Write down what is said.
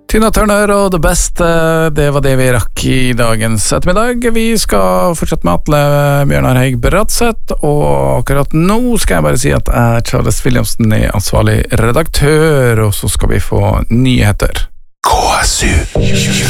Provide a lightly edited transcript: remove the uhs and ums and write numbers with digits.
Tina Turner og det beste, det var det vi rakk i dagens ettermiddag. Vi skal fortsette med Atle Bjørnar Haug Bratseth, og akkurat nå skal jeg bare si at Charles Williamson er ansvarlig redaktør, og så skal vi få nyheter. KSU